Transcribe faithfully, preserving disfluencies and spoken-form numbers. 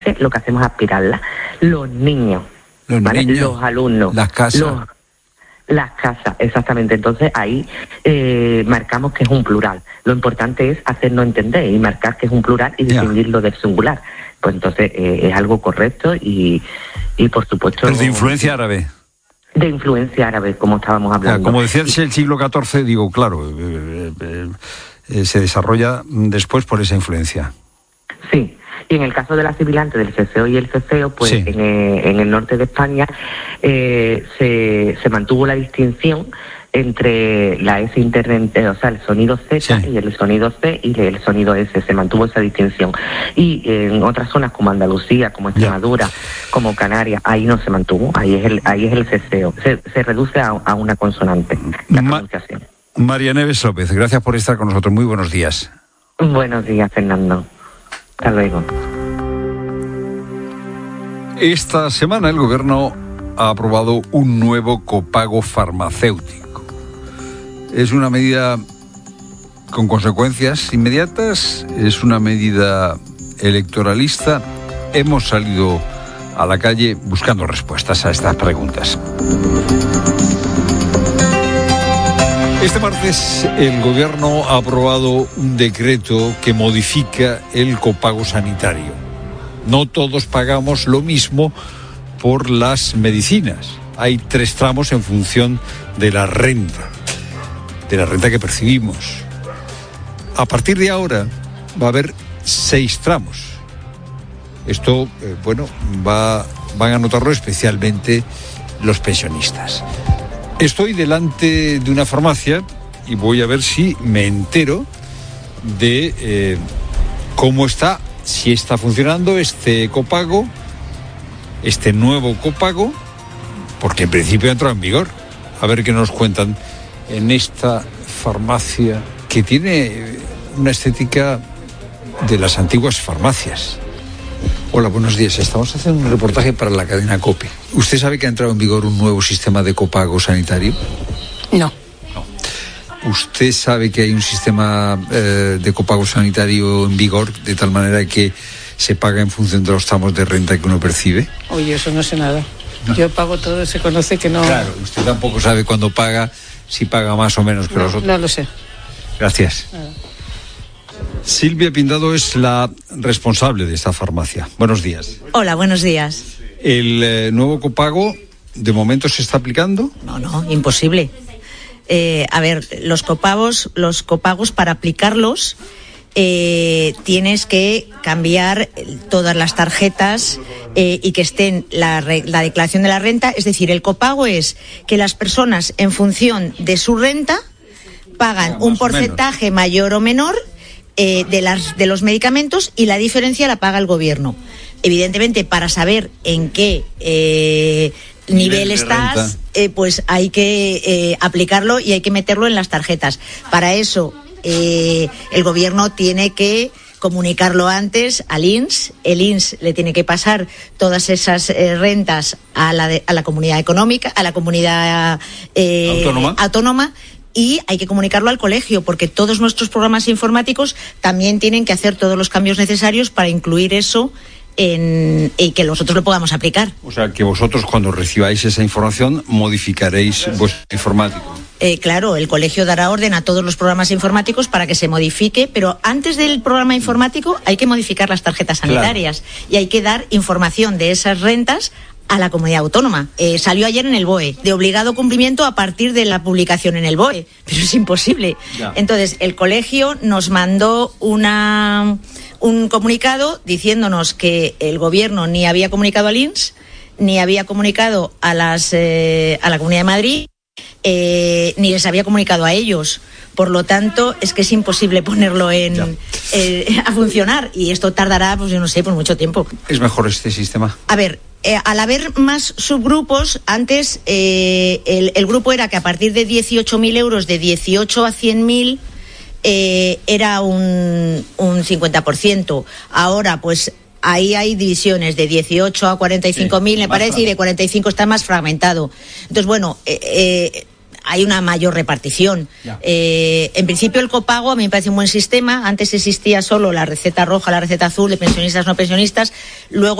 lo que hacemos es aspirarla. Los niños, los, ¿vale? niños los alumnos, las casas. Los, las casas, exactamente. Entonces ahí eh, marcamos que es un plural. Lo importante es hacernos entender y marcar que es un plural y distinguirlo del singular. Pues entonces eh, es algo correcto y, y por supuesto... Pero de influencia árabe. De influencia árabe, como estábamos hablando. O sea, como decía el siglo catorce, digo, claro, eh, eh, eh, se desarrolla después por esa influencia. Sí. Y en el caso de la sibilante del ceseo y el ceseo, pues sí. en, eh, en el norte de España eh, se, se mantuvo la distinción entre la S interna, o sea, el sonido Z sí. y el sonido C y el sonido S, se mantuvo esa distinción. Y en otras zonas como Andalucía, como Extremadura, ya. como Canarias, ahí no se mantuvo, ahí es el, ahí es el ceseo, se, se reduce a, a una consonante, la Ma- pronunciación. María Neves López, gracias por estar con nosotros, muy buenos días. Buenos días, Fernando. Hasta luego. Esta semana el gobierno ha aprobado un nuevo copago farmacéutico. Es una medida con consecuencias inmediatas, es una medida electoralista. Hemos salido a la calle buscando respuestas a estas preguntas. Este martes el gobierno ha aprobado un decreto que modifica el copago sanitario. No todos pagamos lo mismo por las medicinas. Hay tres tramos en función de la renta, de la renta que percibimos. A partir de ahora va a haber seis tramos. Esto, eh, bueno, va, van a notarlo especialmente los pensionistas. Estoy delante de una farmacia y voy a ver si me entero de eh, cómo está, si está funcionando este copago, este nuevo copago, porque en principio ha entrado en vigor. A ver qué nos cuentan en esta farmacia que tiene una estética de las antiguas farmacias. Hola, buenos días. Estamos haciendo un reportaje para la cadena COPE. ¿Usted sabe que ha entrado en vigor un nuevo sistema de copago sanitario? No. No. ¿Usted sabe que hay un sistema eh, de copago sanitario en vigor de tal manera que se paga en función de los tramos de renta que uno percibe? Oye, eso no sé nada. No. Yo pago todo, se conoce que no... Claro, usted tampoco sabe cuándo paga, si paga más o menos que no, los otros. No lo sé. Gracias. Nada. Silvia Pindado es la responsable de esta farmacia. Buenos días. Hola, buenos días. ¿El eh, nuevo copago de momento se está aplicando? No, no, imposible. Eh, a ver, los copagos, los copagos para aplicarlos eh, tienes que cambiar todas las tarjetas eh, y que estén la, la declaración de la renta. Es decir, el copago es que las personas en función de su renta pagan un porcentaje mayor o menor Eh, de, las, de los medicamentos y la diferencia la paga el gobierno. Evidentemente, para saber en qué eh, nivel, nivel estás, eh, pues hay que eh, aplicarlo y hay que meterlo en las tarjetas. Para eso, eh, el gobierno tiene que comunicarlo antes al I N S. El I N S le tiene que pasar todas esas eh, rentas a la, de, a la comunidad económica, a la comunidad eh, autónoma. autónoma. Y hay que comunicarlo al colegio, porque todos nuestros programas informáticos también tienen que hacer todos los cambios necesarios para incluir eso en, y que nosotros lo podamos aplicar. O sea, que vosotros cuando recibáis esa información modificaréis vuestro informático. Eh, claro, el colegio dará orden a todos los programas informáticos para que se modifique, pero antes del programa informático hay que modificar las tarjetas sanitarias, claro. Y hay que dar información de esas rentas a la comunidad autónoma. Eh, salió ayer en el B O E, de obligado cumplimiento a partir de la publicación en el B O E, pero es imposible. Ya. Entonces, el colegio nos mandó una, un comunicado diciéndonos que el gobierno ni había comunicado al I N S, ni había comunicado a, las, eh, a la Comunidad de Madrid, eh, ni les había comunicado a ellos. Por lo tanto, es que es imposible ponerlo en eh, a funcionar, y esto tardará, pues yo no sé, por mucho tiempo. ¿Es mejor este sistema? A ver, Eh, al haber más subgrupos, antes eh, el, el grupo era que a partir de dieciocho mil euros, de dieciocho a cien mil, eh, era un, un cincuenta por ciento. Ahora, pues, ahí hay divisiones de dieciocho a cuarenta y cinco mil, sí, me parece, y de cuarenta y cinco está más fragmentado. Entonces, bueno, eh, eh, hay una mayor repartición. Eh, en principio el copago a mí me parece un buen sistema. Antes existía solo la receta roja, la receta azul de pensionistas, no pensionistas. Luego